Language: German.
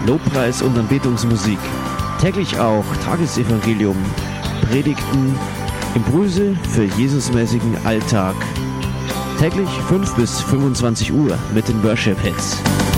Lobpreis und Anbetungsmusik. Täglich auch Tagesevangelium, Predigten, Impulse für Jesusmäßigen Alltag. Täglich 5 bis 25 Uhr mit den Worship Hits.